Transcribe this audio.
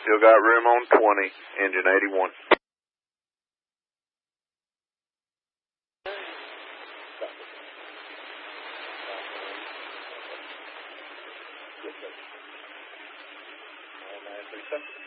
Still got room on 20, engine 81. Yes, sir. 937.